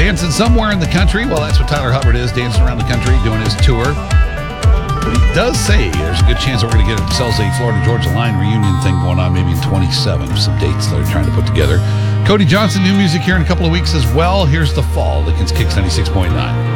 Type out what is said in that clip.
Dancing somewhere in the country. Well, that's what Tyler Hubbard is, dancing around the country, doing his tour. But he does say there's a good chance that we're going to get a Cells 8 Florida-Georgia Line reunion thing going on maybe in 27. Some dates they're trying to put together. Cody Johnson, new music here in a couple of weeks as well. Here's The Fall, Lincoln's Kicks 96.9.